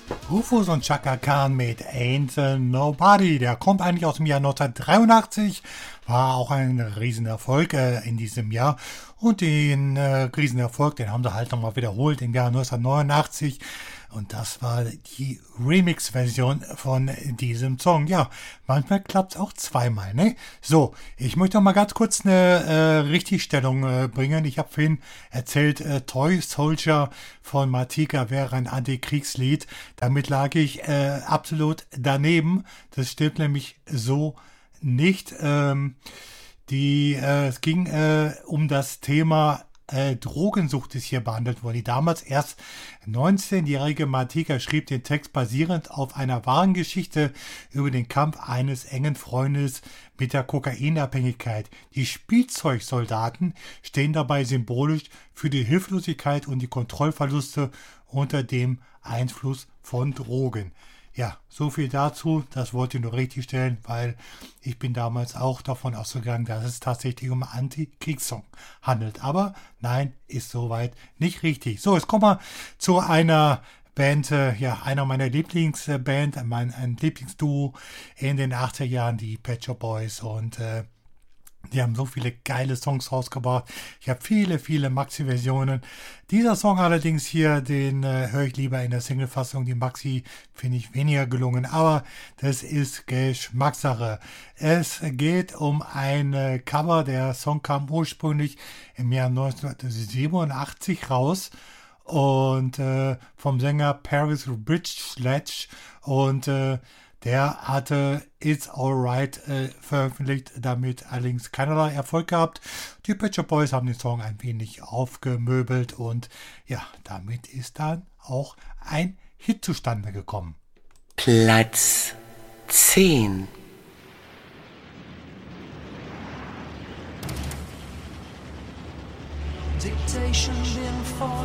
Rufus und Chaka Khan mit Ain't Nobody. Der kommt eigentlich aus dem Jahr 1983, war auch ein Riesenerfolg in diesem Jahr. Und den Riesenerfolg, den haben sie halt nochmal wiederholt im Jahr 1989. Und das war die Remix-Version von diesem Song. Ja, manchmal klappt es auch zweimal, ne? So, ich möchte noch mal ganz kurz eine Richtigstellung bringen. Ich habe vorhin erzählt, Toy Soldier von Martika wäre ein Antikriegslied. Damit lag ich absolut daneben. Das stimmt nämlich so nicht. Es ging um das Thema Drogensucht ist hier behandelt worden. Die damals erst 19-jährige Martika schrieb den Text basierend auf einer wahren Geschichte über den Kampf eines engen Freundes mit der Kokainabhängigkeit. Die Spielzeugsoldaten stehen dabei symbolisch für die Hilflosigkeit und die Kontrollverluste unter dem Einfluss von Drogen. Ja, so viel dazu. Das wollte ich nur richtig stellen, weil ich bin damals auch davon ausgegangen, dass es tatsächlich um einen Anti-Kriegssong handelt. Aber nein, ist soweit nicht richtig. So, jetzt kommen wir zu einer Band, einer meiner Lieblingsband, ein Lieblingsduo in den 80er Jahren, die Pet Shop Boys, und die haben so viele geile Songs rausgebracht. Ich habe viele, viele Maxi-Versionen. Dieser Song allerdings hier, den höre ich lieber in der Single-Fassung. Die Maxi finde ich weniger gelungen, aber das ist Geschmackssache. Es geht um ein Cover. Der Song kam ursprünglich im Jahr 1987 raus und vom Sänger Paris Bridge Sledge, und der hatte It's Alright veröffentlicht, damit allerdings keinerlei Erfolg gehabt. Die Pet Shop Boys haben den Song ein wenig aufgemöbelt und ja, damit ist dann auch ein Hit zustande gekommen. Platz 10. Dictation being forced